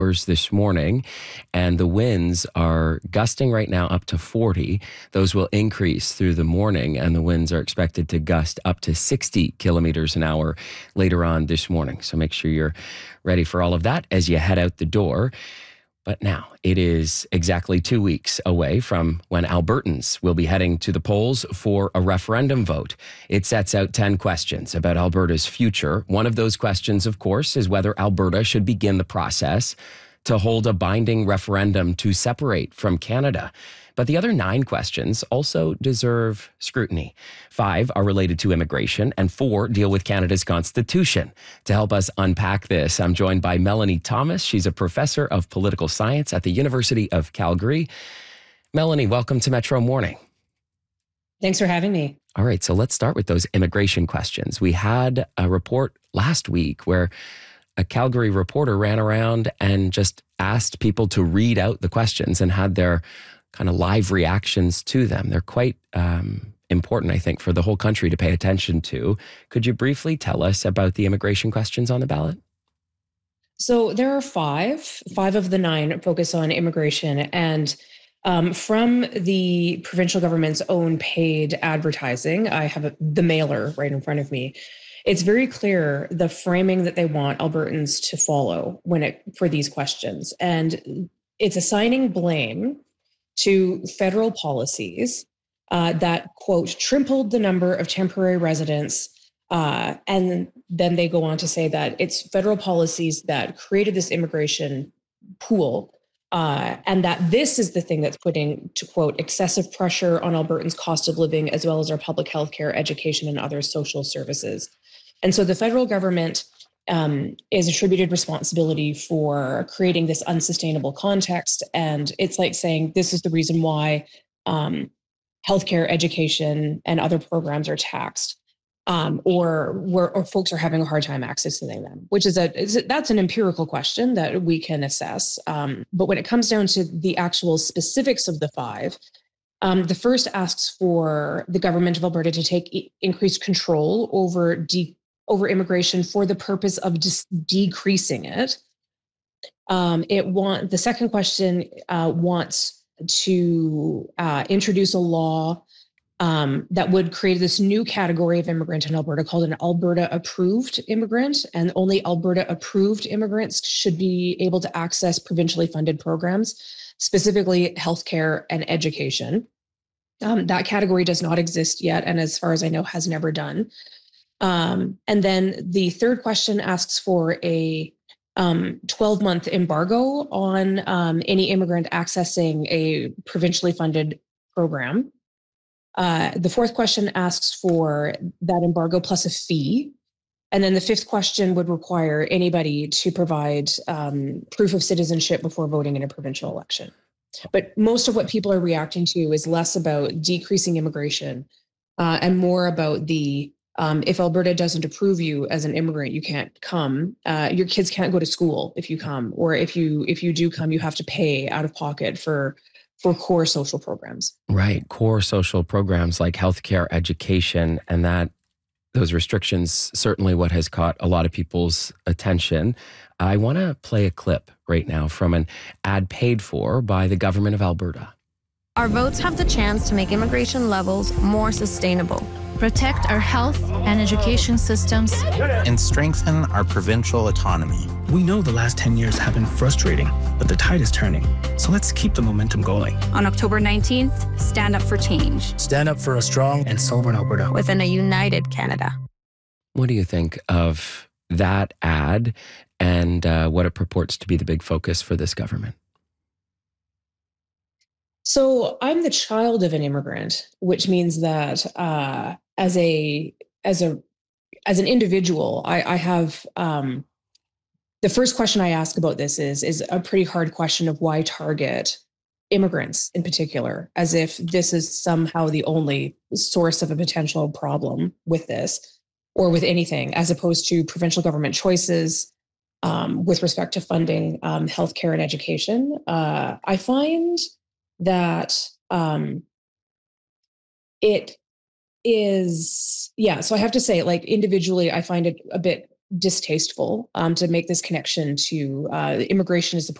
this morning, and the winds are gusting right now up to 40. Those will increase through the morning, and the winds are expected to gust up to 60 kilometers an hour later on this morning. So make sure you're ready for all of that as you head out the door. But now it is exactly 2 weeks away from when Albertans will be heading to the polls for a referendum vote. It sets out 10 questions about Alberta's future. One of those questions, of course, is whether Alberta should begin the process to hold a binding referendum to separate from Canada. But the other 9 questions also deserve scrutiny. 5 are related to immigration, and 4 deal with Canada's constitution. To help us unpack this, I'm joined by Melanie Thomas. She's a professor of political science at the University of Calgary. Melanie, welcome to Metro Morning. Thanks for having me. All right, so let's start with those immigration questions. We had a report last week where a Calgary reporter ran around and just asked people to read out the questions and had their kind of live reactions to them. They're quite important, I think, for the whole country to pay attention to. Could you briefly tell us about the immigration questions on the ballot? So there are 5. 5 of the 9 focus on immigration. And from the provincial government's own paid advertising, I have the mailer right in front of me. It's very clear the framing that they want Albertans to follow for these questions. And it's assigning blame to federal policies that, quote, tripled the number of temporary residents. And then they go on to say that it's federal policies that created this immigration pool, and that this is the thing that's putting, to quote, excessive pressure on Albertans' cost of living, as well as our public health care, education, and other social services. And so the federal government is attributed responsibility for creating this unsustainable context. And it's like saying this is the reason why healthcare, education, and other programs are taxed, or folks are having a hard time accessing them, which that's an empirical question that we can assess. But when it comes down to the actual specifics of the 5, the first asks for the government of Alberta to take increased control over immigration for the purpose of just decreasing it. The second question wants to introduce a law that would create this new category of immigrant in Alberta called an Alberta approved immigrant, and only Alberta approved immigrants should be able to access provincially funded programs, specifically healthcare and education. That category does not exist yet, and as far as I know, has never done. And then the third question asks for a 12-month embargo on any immigrant accessing a provincially funded program. The fourth question asks for that embargo plus a fee. And then the fifth question would require anybody to provide proof of citizenship before voting in a provincial election. But most of what people are reacting to is less about decreasing immigration and more about if Alberta doesn't approve you as an immigrant, you can't come. Your kids can't go to school if you come, or if you do come, you have to pay out of pocket for core social programs. Right, core social programs like healthcare, education, and those restrictions certainly what has caught a lot of people's attention. I want to play a clip right now from an ad paid for by the government of Alberta. Our votes have the chance to make immigration levels more sustainable, protect our health and education systems, and strengthen our provincial autonomy. We know the last 10 years have been frustrating, but the tide is turning. So let's keep the momentum going. On October 19th, stand up for change. Stand up for a strong and sovereign Alberta. Within a united Canada. What do you think of that ad and what it purports to be the big focus for this government? So I'm the child of an immigrant, which means that as an individual, I have the first question I ask about this is a pretty hard question of why target immigrants in particular, as if this is somehow the only source of a potential problem with this or with anything, as opposed to provincial government choices with respect to funding healthcare and education. I find that it is, so I have to say, like, individually, I find it a bit distasteful to make this connection to immigration as a